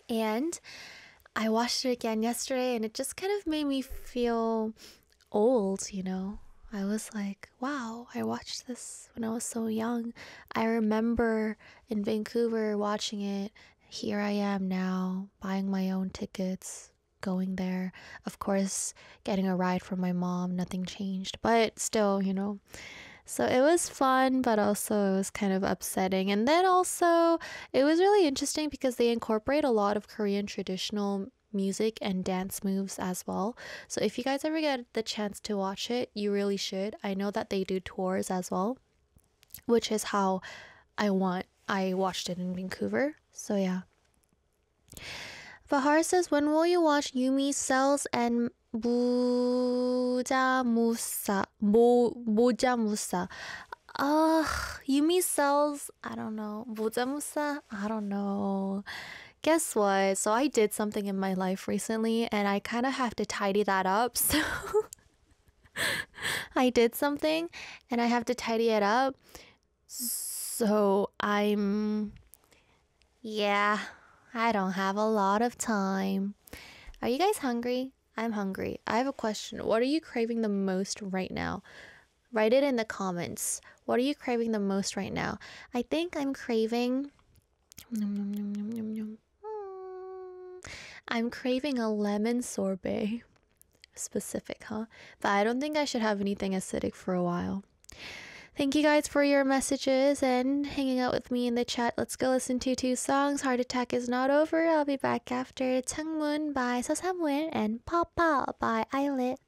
And I watched it again yesterday and it just kind of made me feel old, you know? I was like, wow, I watched this when I was so young. I remember in Vancouver watching it. Here I am now, buying my own tickets, going there. Of course, getting a ride from my mom, nothing changed, but still, you know. So it was fun, but also it was kind of upsetting. And then also, it was really interesting because they incorporate a lot of Korean traditional music and dance moves as well. So if you guys ever get the chance to watch it, you really should. I know that they do tours as well, which is how I watched it in Vancouver. So yeah. Bahar says, when will you watch Yumi Cells and Mojamusa? Yumi Cells, I don't know. Mojamusa, I don't know. Guess what? So I did something in my life recently and I kind of have to tidy that up. So I did something and I have to tidy it up. So yeah, I don't have a lot of time. Are you guys hungry? I'm hungry. I have a question. What are you craving the most right now? Write it in the comments. What are you craving the most right now? I think I'm craving. I'm craving a lemon sorbet. Specific, huh? But I don't think I should have anything acidic for a while. Thank you guys for your messages and hanging out with me in the chat. Let's go listen to two songs. Heart Attack is Not Over. I'll be back after Changmun by Sasamuel and Papa by Eyelit.